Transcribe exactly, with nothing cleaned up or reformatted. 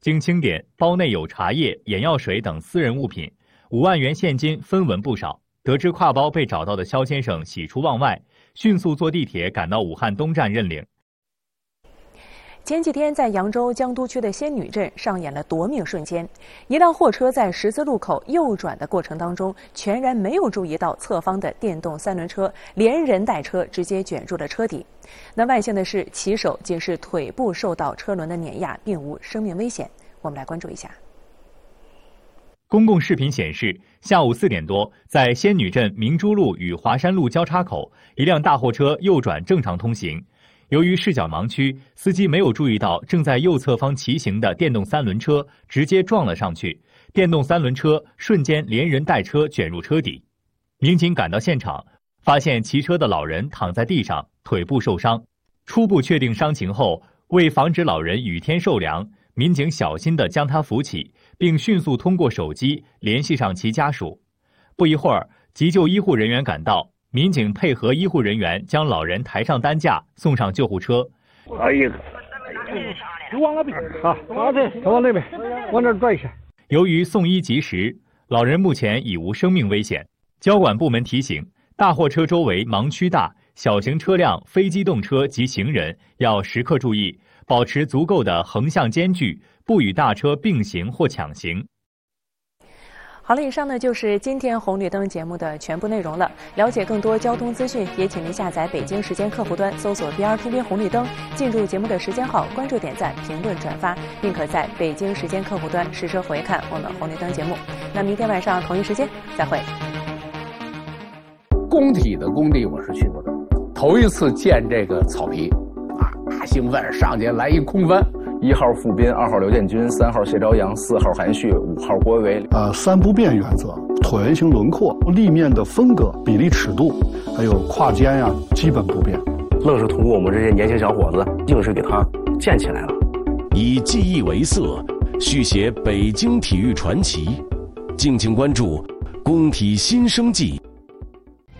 经清点，包内有茶叶、眼药水等私人物品，五万元现金分文不少。得知挎包被找到的肖先生喜出望外，迅速坐地铁赶到武汉东站认领。 前几天，在扬州江都区的仙女镇上演了夺命瞬间。一辆货车在十字路口右转的过程当中，全然没有注意到侧方的电动三轮车连人带车直接卷入了车底。那万幸的是，骑手仅是腿部受到车轮的碾压，并无生命危险。我们来关注一下。 公共视频显示，下午四点多，在仙女镇明珠路与华山路交叉口，一辆大货车右转正常通行。由于视角盲区，司机没有注意到正在右侧方骑行的电动三轮车，直接撞了上去。电动三轮车瞬间连人带车卷入车底。民警赶到现场，发现骑车的老人躺在地上，腿部受伤。初步确定伤情后，为防止老人雨天受凉，民警小心地将他扶起，并迅速通过手机联系上其家属。不一会儿，急救医护人员赶到。民警配合医护人员将老人抬上担架，送上救护车。 哎呀，就往那边啊，往这，往那边，往这拽去。 由于送医及时，老人目前已无生命危险。交管部门提醒，大货车周围盲区大，小型车辆、非机动车及行人要时刻注意，保持足够的横向间距，不与大车并行或抢行。 好了，以上呢就是今天红绿灯节目的全部内容了。了解更多交通资讯，也请您下载北京时间客户端，搜索 B R T V 红绿灯，进入节目的时间号，关注、点赞、评论、转发，并可在北京时间客户端实时回看我们红绿灯节目。那明天晚上同一时间再会。 工体的工地我是去过的，头一次见这个草皮，啊，大兴奋，上去来一空翻。 一号傅斌，二号刘建军，三号谢朝阳，四号韩旭，五号郭维伟。 呃，三不变原则：椭圆形轮廓、立面的风格、比例尺度，还有跨间呀，基本不变。 愣是图我们这些年轻小伙子，硬是给他建起来了。 以记忆为色，续写北京体育传奇。敬请关注工体新生记。